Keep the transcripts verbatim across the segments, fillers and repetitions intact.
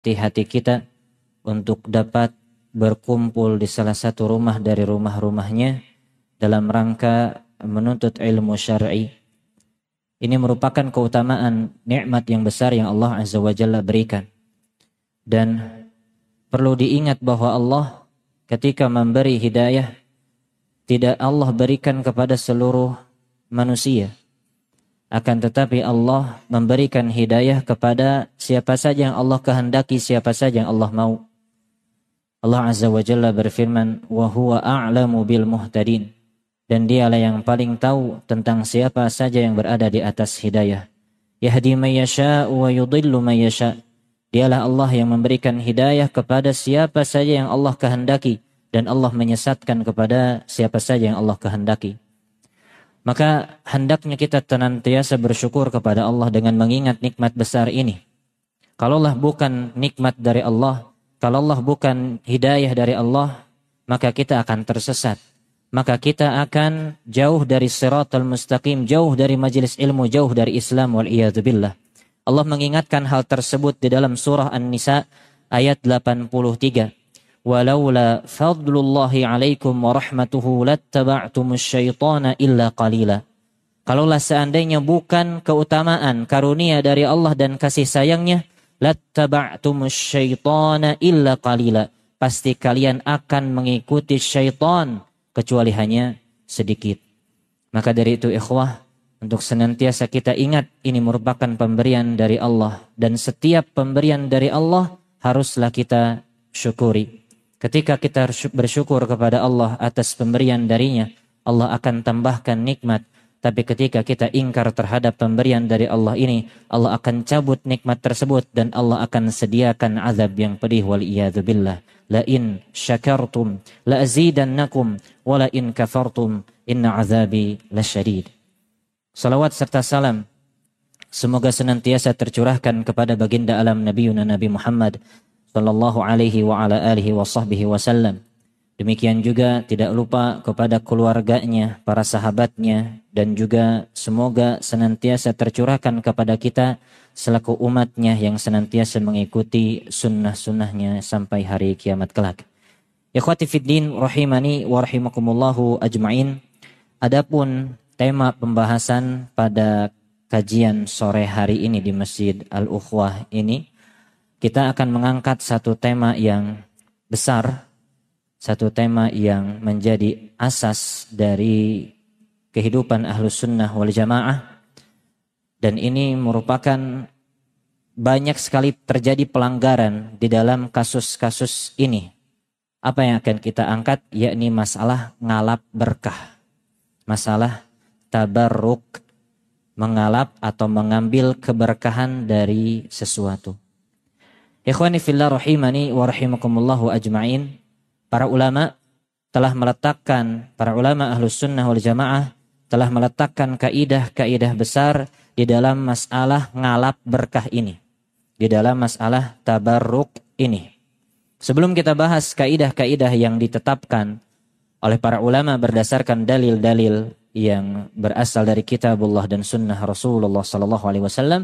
hati kita untuk dapat berkumpul di salah satu rumah dari rumah-rumahnya dalam rangka menuntut ilmu syar'i. Ini merupakan keutamaan nikmat yang besar yang Allah Azza wa Jalla berikan. Dan perlu diingat bahwa Allah ketika memberi hidayah, tidak Allah berikan kepada seluruh manusia. Akan tetapi Allah memberikan hidayah kepada siapa saja yang Allah kehendaki, siapa saja yang Allah mau. Allah Azza wa Jalla berfirman, wa huwa a'lamu bil muhtadin. Dan dialah yang paling tahu tentang siapa saja yang berada di atas hidayah. Yahdi man yasha' wa yudhillu man yasha'. Dialah Allah yang memberikan hidayah kepada siapa saja yang Allah kehendaki, dan Allah menyesatkan kepada siapa saja yang Allah kehendaki. Maka hendaknya kita senantiasa bersyukur kepada Allah dengan mengingat nikmat besar ini. Kalaulah bukan nikmat dari Allah, kalaulah bukan hidayah dari Allah, maka kita akan tersesat. Maka kita akan jauh dari siratal mustaqim, jauh dari majelis ilmu, jauh dari Islam wal iyadzu billah. Allah mengingatkan hal tersebut di dalam surah An-Nisa ayat delapan puluh tiga. Walaula fadlullahi alaikum wa rahmatuhu lattaba'tumus syaitana illa qalila. Kalaulah seandainya bukan keutamaan karunia dari Allah dan kasih sayangnya, lattaba'tumus syaitana illa qalila. Pasti kalian akan mengikuti syaitan kecuali hanya sedikit. Maka dari itu ikhwah, untuk senantiasa kita ingat ini merupakan pemberian dari Allah, dan setiap pemberian dari Allah haruslah kita syukuri. Ketika kita bersyukur kepada Allah atas pemberian darinya, Allah akan tambahkan nikmat. Tapi ketika kita ingkar terhadap pemberian dari Allah ini, Allah akan cabut nikmat tersebut dan Allah akan sediakan azab yang pedih wal iyadzu billah. La in syakartum la azidannakum wa la in kafartum inna azabi lasyadid. Salawat serta salam semoga senantiasa tercurahkan kepada baginda alam Nabiuna Nabi Muhammad sallallahu alaihi wa ala alihi wa sahbihi wasallam. Demikian juga tidak lupa kepada keluarganya, para sahabatnya, dan juga semoga senantiasa tercurahkan kepada kita selaku umatnya yang senantiasa mengikuti sunnah-sunnahnya sampai hari kiamat kelak. Ikhwati fiddin rahimani wa rahimakumullahu ajma'in. Adapun tema pembahasan pada kajian sore hari ini di Masjid Al-Ukhwah ini, kita akan mengangkat satu tema yang besar, satu tema yang menjadi asas dari kehidupan Ahlus Sunnah wal Jamaah, dan ini merupakan banyak sekali terjadi pelanggaran di dalam kasus-kasus ini. Apa yang akan kita angkat, yakni masalah ngalap berkah, masalah tabarruk, mengalap atau mengambil keberkahan dari sesuatu. Ikhwani fillah rahimani wa rahimakumullahu ajma'in. Para ulama telah meletakkan, para ulama Ahlus Sunnah wal Jamaah telah meletakkan kaidah-kaidah besar di dalam masalah ngalap berkah ini, di dalam masalah tabarruk ini. Sebelum kita bahas kaidah-kaidah yang ditetapkan oleh para ulama berdasarkan dalil-dalil yang berasal dari kitabullah dan sunnah Rasulullah sallallahu alaihi wasallam,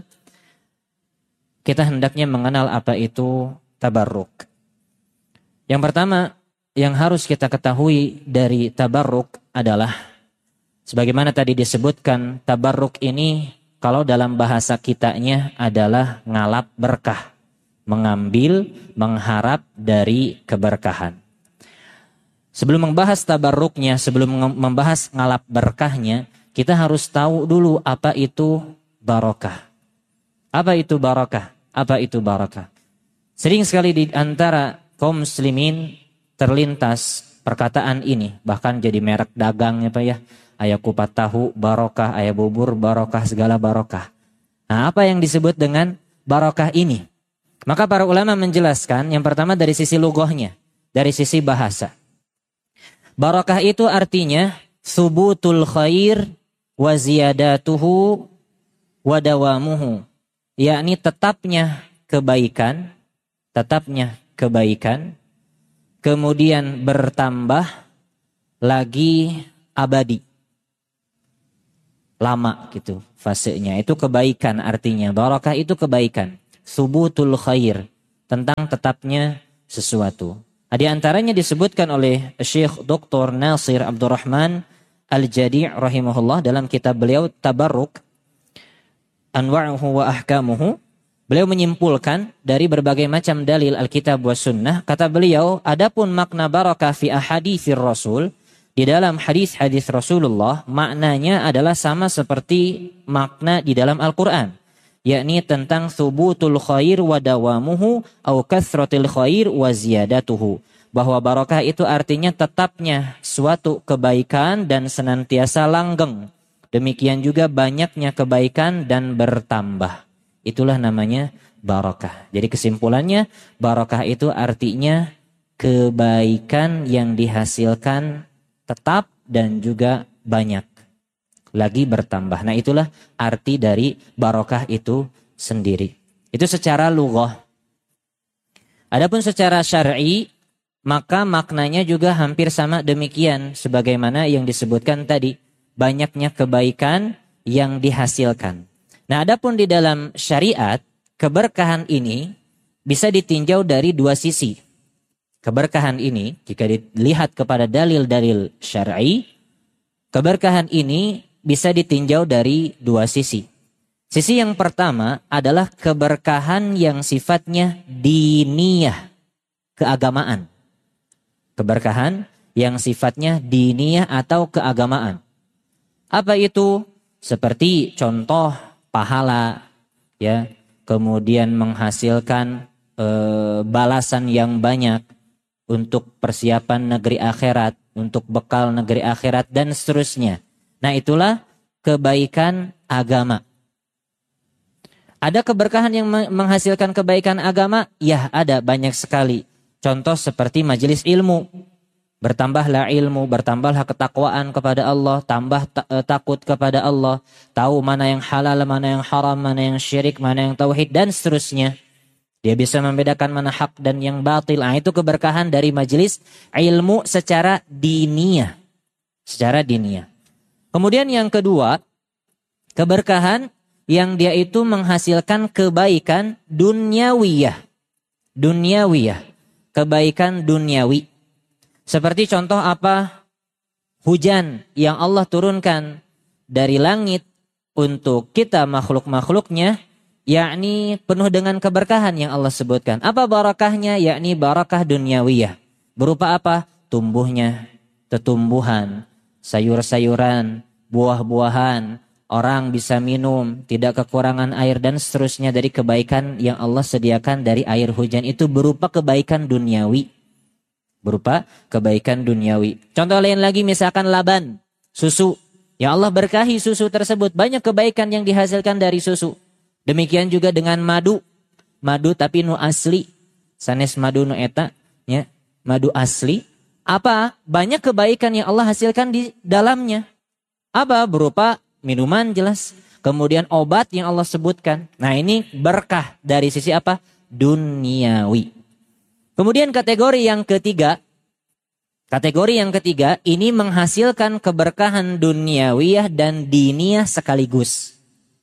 kita hendaknya mengenal apa itu tabarruk. Yang pertama yang harus kita ketahui dari tabarruk adalah, sebagaimana tadi disebutkan, tabarruk ini kalau dalam bahasa kitanya adalah ngalap berkah, mengambil, mengharap dari keberkahan. Sebelum membahas tabarruknya, sebelum membahas ngalap berkahnya, kita harus tahu dulu apa itu barokah. Apa itu barokah? Apa itu barakah? Sering sekali di antara kaum muslimin terlintas perkataan ini, bahkan jadi merek dagang ya Pak ya. Ayah kupat tahu barokah, ayah bubur barokah, segala barokah. Nah, apa yang disebut dengan barokah ini? Maka para ulama menjelaskan yang pertama dari sisi lughahnya, dari sisi bahasa. Barokah itu artinya subutul khair wa ziyadatuhu wa dawamuhu. Yakni tetapnya kebaikan, tetapnya kebaikan, kemudian bertambah lagi abadi, lama gitu fasenya. Itu kebaikan artinya. Barakah itu kebaikan. Subutul khair, tentang tetapnya sesuatu. Di antaranya disebutkan oleh Syekh Doktor Nasir Abdurrahman Al-Jadi' rahimahullah dalam kitab beliau Tabarruk Anwa'uhu wa Ahkamuhu. Beliau menyimpulkan dari berbagai macam dalil Alkitab wa Sunnah. Kata beliau, adapun makna barakah fi ahaditsir Rasul, di dalam hadis-hadis Rasulullah, maknanya adalah sama seperti makna di dalam Al-Quran, yakni tentang thubutul khair wa dawamuhu au kathratil khair wa ziyadatuhu. Bahwa barakah itu artinya tetapnya suatu kebaikan dan senantiasa langgeng. Demikian juga banyaknya kebaikan dan bertambah. Itulah namanya barakah. Jadi kesimpulannya, barakah itu artinya kebaikan yang dihasilkan tetap dan juga banyak. Lagi bertambah. Nah, itulah arti dari barakah itu sendiri. Itu secara lughah. Adapun secara syar'i, maka maknanya juga hampir sama demikian sebagaimana yang disebutkan tadi, banyaknya kebaikan yang dihasilkan. Nah, adapun di dalam syariat, keberkahan ini bisa ditinjau dari dua sisi. Keberkahan ini jika dilihat kepada dalil-dalil syar'i, keberkahan ini bisa ditinjau dari dua sisi. Sisi yang pertama adalah keberkahan yang sifatnya diniyah, keagamaan. Keberkahan yang sifatnya diniyah atau keagamaan. Apa itu? Seperti contoh pahala, ya, kemudian menghasilkan e, balasan yang banyak untuk persiapan negeri akhirat, untuk bekal negeri akhirat dan seterusnya. Nah, itulah kebaikan agama. Ada keberkahan yang menghasilkan kebaikan agama? Ya, ada banyak sekali. Contoh seperti majelis ilmu. Bertambahlah ilmu, bertambahlah ketakwaan kepada Allah, tambah ta- takut kepada Allah, tahu mana yang halal, mana yang haram, mana yang syirik, mana yang tauhid dan seterusnya. Dia bisa membedakan mana hak dan yang batil. Nah, itu keberkahan dari majelis ilmu secara diniyah. Secara diniyah. Kemudian yang kedua, keberkahan yang dia itu menghasilkan kebaikan duniawiyah. Duniawiyah. Kebaikan duniawi. Seperti contoh apa? Hujan yang Allah turunkan dari langit untuk kita makhluk-makhluknya, yakni penuh dengan keberkahan yang Allah sebutkan. Apa barakahnya? Yakni barakah duniawiyah. Berupa apa? Tumbuhnya tetumbuhan, sayur-sayuran, buah-buahan, orang bisa minum, tidak kekurangan air dan seterusnya dari kebaikan yang Allah sediakan dari air hujan itu berupa kebaikan duniawi. Berupa kebaikan duniawi. Contoh lain lagi misalkan laban, susu. Ya Allah berkahi susu tersebut. Banyak kebaikan yang dihasilkan dari susu. Demikian juga dengan madu. Madu tapi nu asli. Sanes madu nu eta. Ya, madu asli. Apa? Banyak kebaikan yang Allah hasilkan di dalamnya. Apa? Berupa minuman jelas. Kemudian obat yang Allah sebutkan. Nah, ini berkah dari sisi apa? Duniawi. Kemudian kategori yang ketiga. Kategori yang ketiga ini menghasilkan keberkahan duniawiyah dan diniyah sekaligus.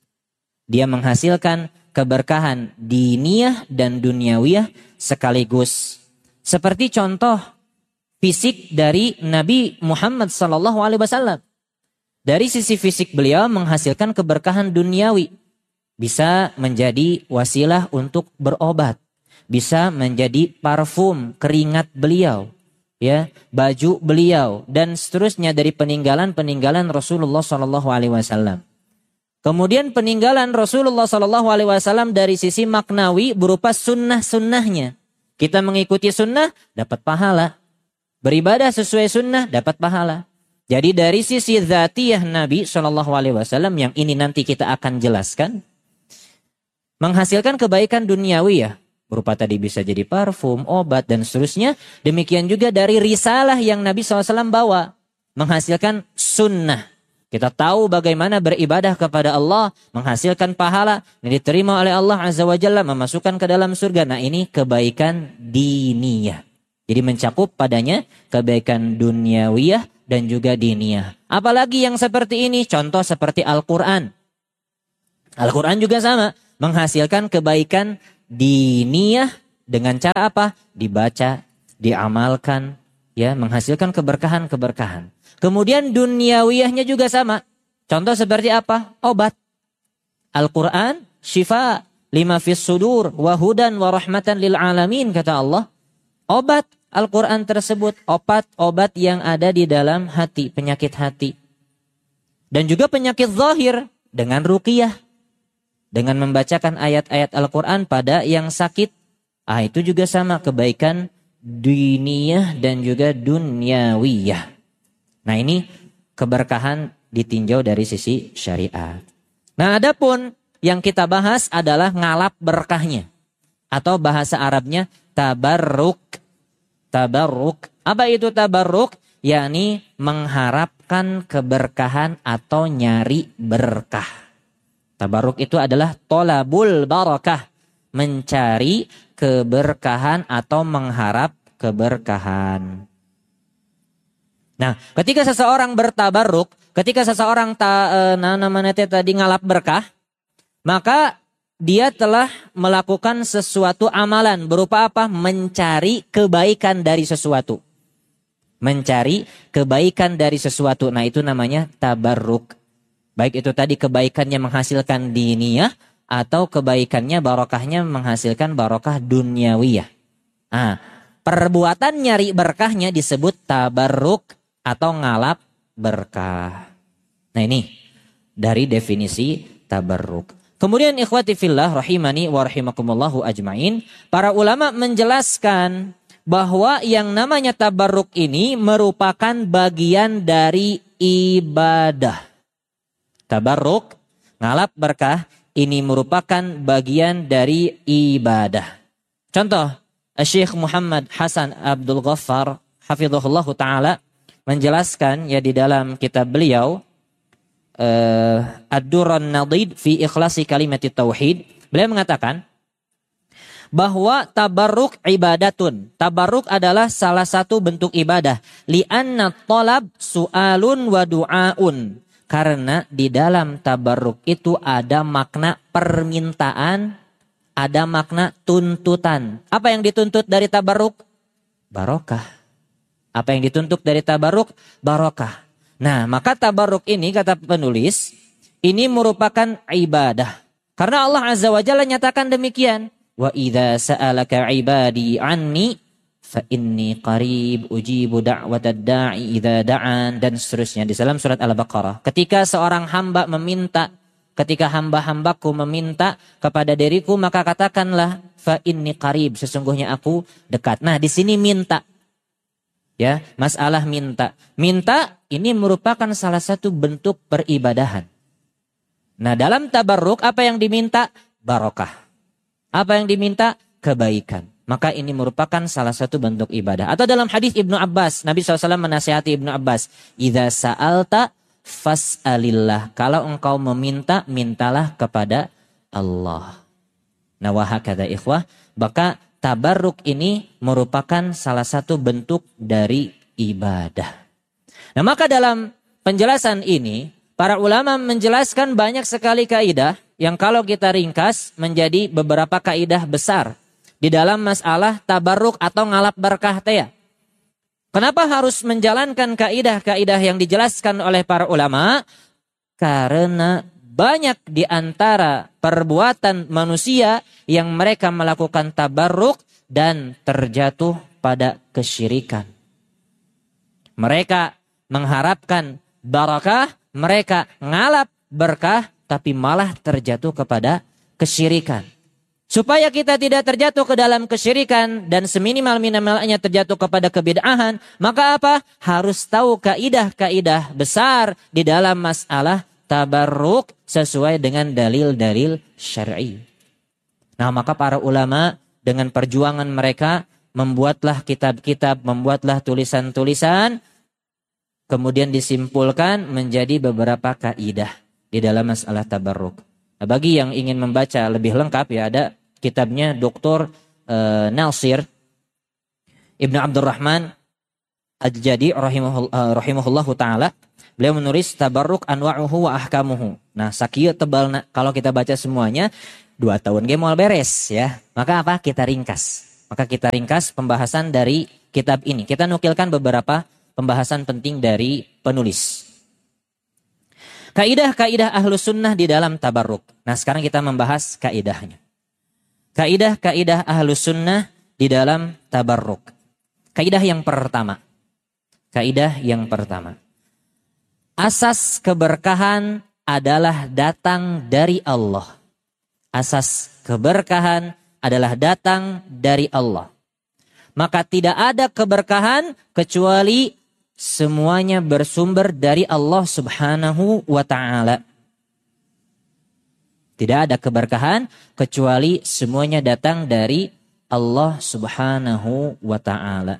Dia menghasilkan keberkahan diniyah dan duniawiyah sekaligus. Seperti contoh fisik dari Nabi Muhammad sallallahu alaihi wasallam. Dari sisi fisik beliau menghasilkan keberkahan duniawi. Bisa menjadi wasilah untuk berobat. Bisa menjadi parfum keringat beliau, ya, baju beliau dan seterusnya dari peninggalan-peninggalan Rasulullah sallallahu alaihi wasallam. Kemudian peninggalan Rasulullah sallallahu alaihi wasallam dari sisi maknawi berupa sunnah-sunnahnya. Kita mengikuti sunnah dapat pahala. Beribadah sesuai sunnah dapat pahala. Jadi dari sisi dzatiyah Nabi sallallahu alaihi wasallam yang ini nanti kita akan jelaskan menghasilkan kebaikan duniawi ya. Berupa tadi bisa jadi parfum, obat, dan seterusnya. Demikian juga dari risalah yang Nabi shallallahu alaihi wasallam bawa. Menghasilkan sunnah. Kita tahu bagaimana beribadah kepada Allah. Menghasilkan pahala yang diterima oleh Allah Azza wa Jalla. Memasukkan ke dalam surga. Nah, ini kebaikan diniyah. Jadi mencakup padanya kebaikan duniawiyah dan juga diniyah. Apalagi yang seperti ini. Contoh seperti Al-Quran. Al-Quran juga sama. Menghasilkan kebaikan diniyah dengan cara apa? Dibaca, diamalkan, ya, menghasilkan keberkahan-keberkahan. Kemudian duniawiyahnya juga sama. Contoh seperti apa? Obat. Al-Quran, syifa, lima fis sudur, wahudan warahmatan lil alamin, kata Allah. Obat Al-Quran tersebut, obat-obat yang ada di dalam hati, penyakit hati. Dan juga penyakit zahir dengan ruqyah. Dengan membacakan ayat-ayat Al-Quran pada yang sakit. Ah, itu juga sama, kebaikan diniyah dan juga dunyawiyah. Nah, ini keberkahan ditinjau dari sisi syariat. Nah, adapun yang kita bahas adalah ngalap berkahnya. Atau bahasa Arabnya tabarruk. Tabarruk. Apa itu tabarruk? Yakni mengharapkan keberkahan atau nyari berkah. Tabarruk itu adalah tolabul barakah. Mencari keberkahan atau mengharap keberkahan. Nah, ketika seseorang bertabarruk, ketika seseorang ta, e, namanya tadi ngalap berkah, maka dia telah melakukan sesuatu amalan berupa apa? Mencari kebaikan dari sesuatu. Mencari kebaikan dari sesuatu. Nah, itu namanya tabarruk. Baik itu tadi kebaikannya menghasilkan diniyah atau kebaikannya barokahnya menghasilkan barokah dunyawiyah. Nah, perbuatan nyari berkahnya disebut tabarruk atau ngalap berkah. Nah, ini dari definisi tabarruk. Kemudian ikhwati fillah rahimani wa rahimakumullahu ajmain, para ulama menjelaskan bahwa yang namanya tabarruk ini merupakan bagian dari ibadah. Tabarruk, ngalap berkah, ini merupakan bagian dari ibadah. Contoh, Syekh Muhammad Hasan Abdul Ghaffar hafizahullah ta'ala menjelaskan ya di dalam kitab beliau uh, Ad-Durrun Nadid fi Ikhlasi Kalimat Tauhid. Beliau mengatakan bahwa tabarruk ibadatun. Tabarruk adalah salah satu bentuk ibadah. Li'anna talab su'alun wa du'aun. Karena di dalam tabarruk itu ada makna permintaan, ada makna tuntutan. Apa yang dituntut dari tabarruk? Barokah. Apa yang dituntut dari tabarruk? Barokah. Nah, maka tabarruk ini kata penulis, ini merupakan ibadah. Karena Allah Azza wa Jalla nyatakan demikian. Wa idza sa'alaka ibadi anni fa inni qarib ujibu da'watad da'i idza da'an, dan seterusnya di dalam surat Al-Baqarah. Ketika seorang hamba meminta, ketika hamba-hambaku meminta kepada diriku, maka katakanlah fa inni qarib, sesungguhnya aku dekat. Nah, di sini minta. Ya, masalah minta. Minta ini merupakan salah satu bentuk peribadahan. Nah, dalam tabarruk apa yang diminta? Barokah. Apa yang diminta? Kebaikan. Maka ini merupakan salah satu bentuk ibadah. Atau dalam hadis Ibnu Abbas, Nabi shallallahu alaihi wasallam menasihati Ibnu Abbas, idza sa'alta fas'alillah. Kalau engkau meminta, mintalah kepada Allah. Nah, wahakadha ikhwah, maka tabarruk ini merupakan salah satu bentuk dari ibadah. Nah, maka dalam penjelasan ini, para ulama menjelaskan banyak sekali kaidah yang kalau kita ringkas menjadi beberapa kaidah besar di dalam masalah tabarruk atau ngalap berkah teh. Kenapa harus menjalankan kaidah-kaidah yang dijelaskan oleh para ulama? Karena banyak di antara perbuatan manusia yang mereka melakukan tabarruk dan terjatuh pada kesyirikan. Mereka mengharapkan barakah, mereka ngalap berkah, tapi malah terjatuh kepada kesyirikan. Supaya kita tidak terjatuh ke dalam kesyirikan dan seminimal-minimalnya terjatuh kepada kebid'ahan, maka apa? Harus tahu kaidah-kaidah besar di dalam masalah tabarruk sesuai dengan dalil-dalil syar'i. Nah, maka para ulama dengan perjuangan mereka membuatlah kitab-kitab, membuatlah tulisan-tulisan, kemudian disimpulkan menjadi beberapa kaidah di dalam masalah tabarruk. Nah, bagi yang ingin membaca lebih lengkap ya ada kitabnya Doktor uh, Nasir Ibnu Abdurrahman Al-Jadi rahimahullah, uh, rahimahullahu ta'ala. Beliau menulis tabarruk anwa'uhu wa ahkamuhu. Nah, sakieu tebal kalau kita baca semuanya dua tahun ge moal beres ya. Maka apa? Kita ringkas. Maka kita ringkas pembahasan dari kitab ini. Kita nukilkan beberapa pembahasan penting dari penulis. Kaidah-kaidah Ahlus Sunnah di dalam tabarruk. Nah, sekarang kita membahas kaidahnya. Kaidah-kaidah Ahlus Sunnah di dalam tabarruk. Kaidah yang pertama. Kaidah yang pertama. Asas keberkahan adalah datang dari Allah. Asas keberkahan adalah datang dari Allah. Maka tidak ada keberkahan kecuali semuanya bersumber dari Allah Subhanahu wa ta'ala. Tidak ada keberkahan kecuali semuanya datang dari Allah Subhanahu wa ta'ala.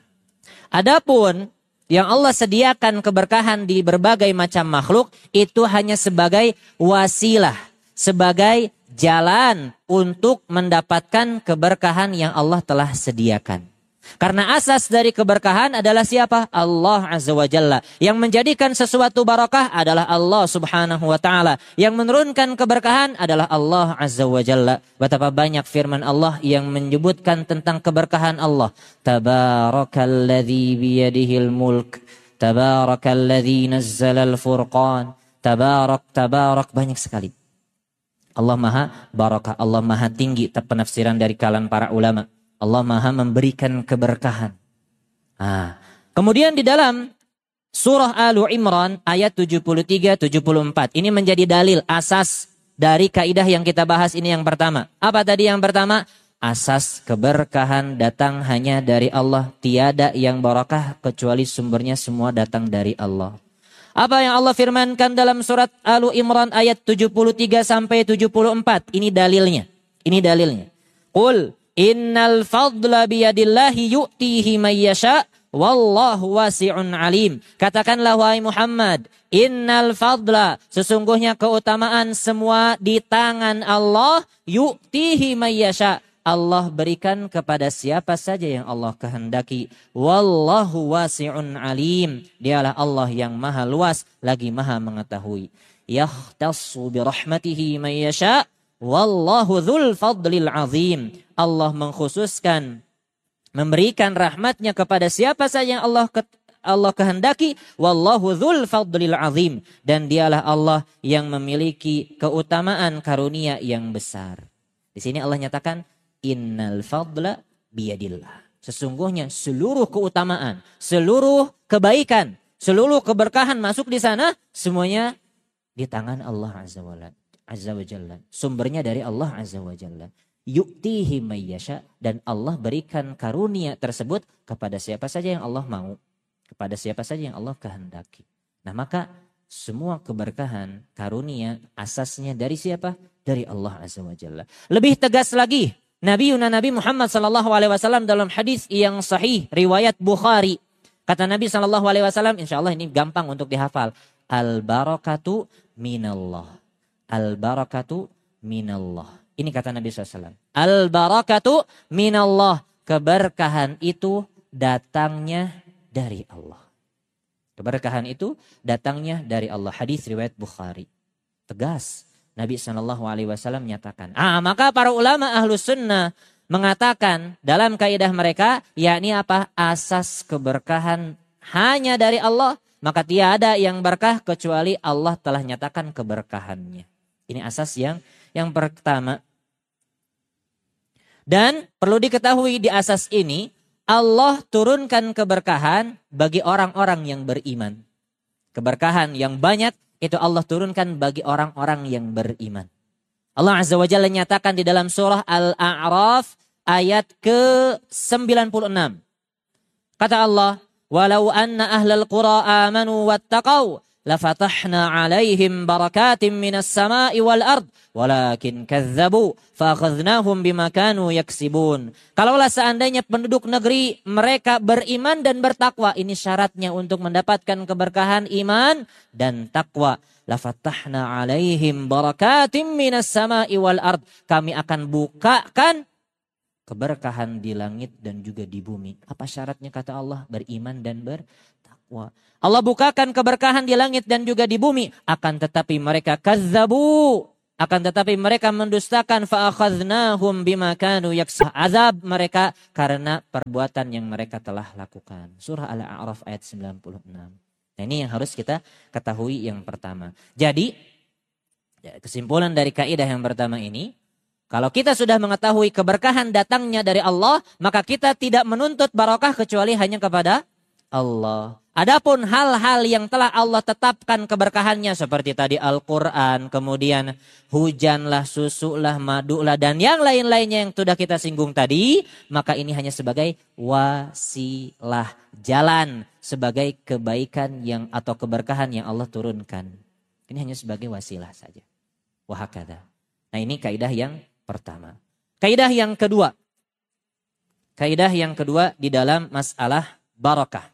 Adapun yang Allah sediakan keberkahan di berbagai macam makhluk itu hanya sebagai wasilah, sebagai jalan untuk mendapatkan keberkahan yang Allah telah sediakan. Karena asas dari keberkahan adalah siapa? Allah Azza wa Jalla. Yang menjadikan sesuatu barakah adalah Allah Subhanahu wa ta'ala. Yang menurunkan keberkahan adalah Allah Azza wa Jalla. Betapa banyak firman Allah yang menyebutkan tentang keberkahan Allah. Tabarakalladzi biyadihil mulk. Tabarakalladzi nazzalal furqan. Tabarak, tabarak, banyak sekali. Allah maha barakah, Allah maha tinggi. Penafsiran dari kalangan para ulama. Allah maha memberikan keberkahan. Ah. Kemudian di dalam surah Al Imran ayat tujuh puluh tiga tujuh puluh empat. Ini menjadi dalil asas dari kaidah yang kita bahas ini yang pertama. Apa tadi yang pertama? Asas keberkahan datang hanya dari Allah. Tiada yang barakah kecuali sumbernya semua datang dari Allah. Apa yang Allah firmankan dalam surat Al Imran ayat tujuh puluh tiga sampai tujuh puluh empat. Ini dalilnya. Ini dalilnya. Qul innal fadla biyadillahi yu'tihi may yasha wallahu wasi'un alim. Katakanlah wahai Muhammad, innal fadla, sesungguhnya keutamaan semua di tangan Allah, yu'tihi may yasha, Allah berikan kepada siapa saja yang Allah kehendaki. Wallahu wasi'un alim. Dialah Allah yang maha luas lagi maha mengetahui. Yahtassu birahmatihi may yasha. Wallahu dzul fadlil azim. Allah mengkhususkan memberikan rahmatnya kepada siapa saja yang Allah ke, Allah kehendaki. Wallahu dzul fadlil azim. Dan dialah Allah yang memiliki keutamaan karunia yang besar. Di sini Allah nyatakan innal fadla biyadillah. Sesungguhnya seluruh keutamaan, seluruh kebaikan, seluruh keberkahan masuk di sana, semuanya di tangan Allah Azza wa Jalla. Sumbernya dari Allah Azza wa Jalla. Yu'tihi may yasha, dan Allah berikan karunia tersebut kepada siapa saja yang Allah mau, kepada siapa saja yang Allah kehendaki. Nah, maka semua keberkahan, karunia asasnya dari siapa? Dari Allah Azza wa Jalla. Lebih tegas lagi, Nabi Yuna Nabi Muhammad sallallahu alaihi wasallam dalam hadis yang sahih riwayat Bukhari. Kata Nabi sallallahu alaihi wasallam, insyaallah ini gampang untuk dihafal. Al barakatu minallah. Al barakatu minallah. Ini kata Nabi sallallahu alaihi wasallam. Al barakatu minallah. Keberkahan itu datangnya dari Allah. Keberkahan itu datangnya dari Allah. Hadis riwayat Bukhari. Tegas. Nabi shallallahu alaihi wasallam menyatakan. Ah, maka para ulama Ahlus Sunnah mengatakan dalam kaidah mereka, yakni apa? Asas keberkahan hanya dari Allah. Maka tiada yang berkah kecuali Allah telah nyatakan keberkahannya. Ini asas yang yang pertama. Dan perlu diketahui di asas ini, Allah turunkan keberkahan bagi orang-orang yang beriman. Keberkahan yang banyak itu Allah turunkan bagi orang-orang yang beriman. Allah Azza wa Jalla nyatakan di dalam surah Al-A'raf ayat ke sembilan puluh enam. Kata Allah, "Walau anna ahlal qura amanu wattaqau lafatahna 'alaihim barakatim minas sama'i wal ard walakin kadzdzabu fa'akhadznahum bima kanu yaksibun." Kalaulah seandainya penduduk negeri mereka beriman dan bertakwa, ini syaratnya untuk mendapatkan keberkahan iman dan takwa. Lafatahna 'alaihim barakatim minas sama'i wal ard. Kami akan bukakan keberkahan di langit dan juga di bumi. Apa syaratnya kata Allah? Beriman dan bertakwa. Allah bukakan keberkahan di langit dan juga di bumi. Akan tetapi mereka kazzabu. akan tetapi mereka mendustakan fa'akhadnahum bima kanu yaksibun. Azab mereka karena perbuatan yang mereka telah lakukan. Surah Al-A'raf ayat sembilan puluh enam. Nah, ini yang harus kita ketahui yang pertama. Jadi kesimpulan dari kaidah yang pertama ini, kalau kita sudah mengetahui keberkahan datangnya dari Allah, maka kita tidak menuntut barokah kecuali hanya kepada Allah. Adapun hal-hal yang telah Allah tetapkan keberkahannya seperti tadi Al-Quran, kemudian hujanlah, susulah, madulah, dan yang lain-lainnya yang sudah kita singgung tadi, maka ini hanya sebagai wasilah, jalan sebagai kebaikan yang atau keberkahan yang Allah turunkan. Ini hanya sebagai wasilah saja. Wahakadha. Nah, ini kaidah yang pertama. Kaidah yang kedua. Kaidah yang kedua di dalam masalah barakah.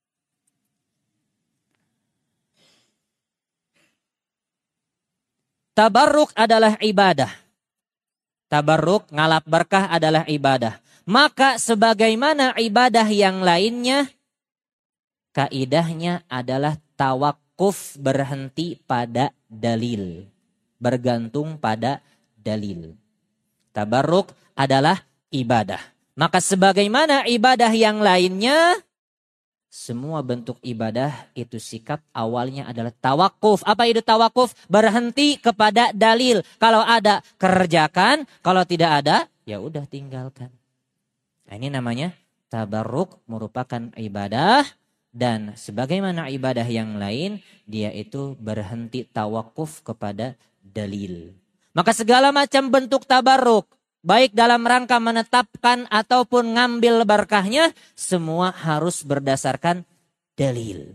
Tabarruk adalah ibadah. Tabarruk, ngalap berkah adalah ibadah. Maka sebagaimana ibadah yang lainnya, kaidahnya adalah tawakuf, berhenti pada dalil. Bergantung pada dalil. Tabarruk adalah ibadah. Maka sebagaimana ibadah yang lainnya, semua bentuk ibadah itu sikap awalnya adalah tawakuf. Apa itu tawakuf? Berhenti kepada dalil. Kalau ada, kerjakan. Kalau tidak ada, ya udah tinggalkan. Nah, ini namanya tabarruk, merupakan ibadah. Dan sebagaimana ibadah yang lain, dia itu berhenti tawakuf kepada dalil. Maka segala macam bentuk tabarruk, baik dalam rangka menetapkan ataupun ngambil berkahnya, semua harus berdasarkan dalil.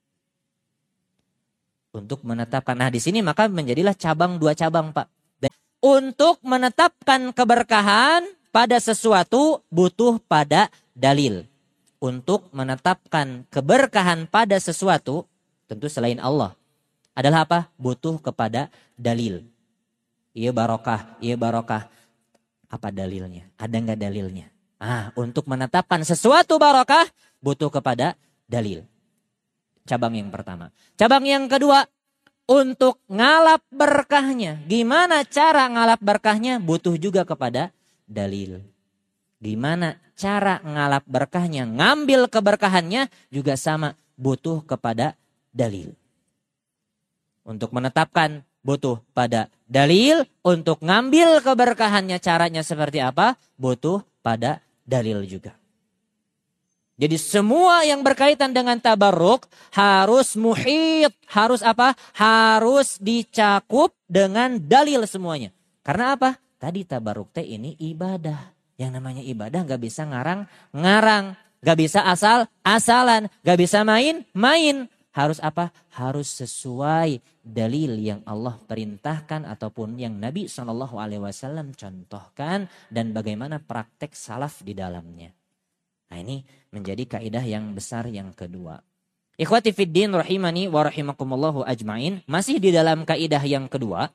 Untuk menetapkan, nah di sini maka menjadilah cabang, dua cabang Pak. Untuk menetapkan keberkahan pada sesuatu butuh pada dalil. Untuk menetapkan keberkahan pada sesuatu, tentu selain Allah, adalah apa? Butuh kepada dalil. Iya barokah, iya barokah. Apa dalilnya? Ada nggak dalilnya? Ah, untuk menetapkan sesuatu barokah butuh kepada dalil. Cabang yang pertama. Cabang yang kedua, untuk ngalap berkahnya. Gimana cara ngalap berkahnya? Butuh juga kepada dalil. Gimana cara ngalap berkahnya? Ngambil keberkahannya juga sama, butuh kepada dalil. Untuk menetapkan butuh pada dalil, untuk ngambil keberkahannya caranya seperti apa? Butuh pada dalil juga. Jadi semua yang berkaitan dengan tabarruk harus muhit, harus apa? Harus dicakup dengan dalil semuanya. Karena apa? Tadi tabarruk teh ini ibadah. Yang namanya ibadah gak bisa ngarang-ngarang, gak bisa asal-asalan, gak bisa main-main. Harus apa? Harus sesuai dalil yang Allah perintahkan ataupun yang Nabi shallallahu alaihi wasallam contohkan dan bagaimana praktek salaf di dalamnya. Nah, ini menjadi kaidah yang besar yang kedua. Ikhwati fiddin rahimani wa rahimakumullahu ajmain. Masih di dalam kaidah yang kedua.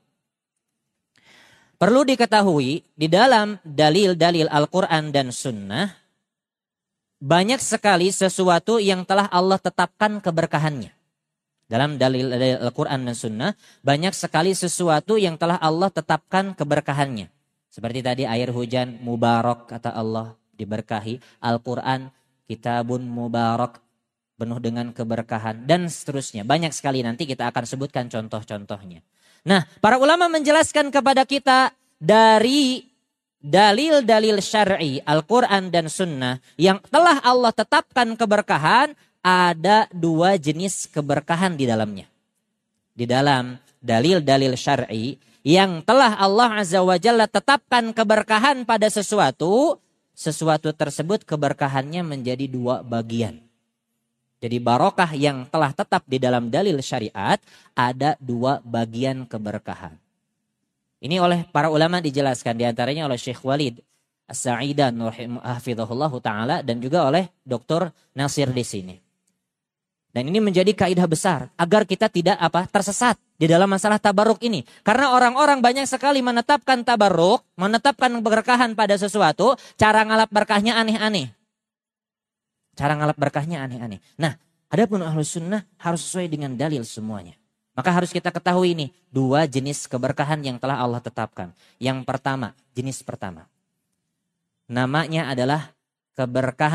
Perlu diketahui di dalam dalil-dalil Al-Quran dan Sunnah, banyak sekali sesuatu yang telah Allah tetapkan keberkahannya. Dalam dalil Al-Quran dan Sunnah, banyak sekali sesuatu yang telah Allah tetapkan keberkahannya. Seperti tadi air hujan mubarak, kata Allah, diberkahi. Al-Quran kitabun mubarak, penuh dengan keberkahan, dan seterusnya. Banyak sekali, nanti kita akan sebutkan contoh-contohnya. Nah, para ulama menjelaskan kepada kita dari dalil-dalil syar'i, Al-Quran dan Sunnah yang telah Allah tetapkan keberkahan, ada dua jenis keberkahan di dalamnya. Di dalam dalil-dalil syar'i yang telah Allah Azza wa Jalla tetapkan keberkahan pada sesuatu, sesuatu tersebut keberkahannya menjadi dua bagian. Jadi barokah yang telah tetap di dalam dalil syariat ada dua bagian keberkahan. Ini oleh para ulama dijelaskan, diantaranya oleh Syekh Walid As-Sa'idan hafizahullahu ta'ala dan juga oleh Doktor Nasir di sini. Dan ini menjadi kaidah besar agar kita tidak apa tersesat di dalam masalah tabarruk ini. Karena orang-orang banyak sekali menetapkan tabarruk, menetapkan keberkahan pada sesuatu, cara ngalap berkahnya aneh-aneh. Cara ngalap berkahnya aneh-aneh. Nah, adapun Ahlus Sunnah harus sesuai dengan dalil semuanya. Maka harus kita ketahui ini dua jenis keberkahan yang telah Allah tetapkan. Yang pertama, jenis pertama. Namanya adalah keberkahan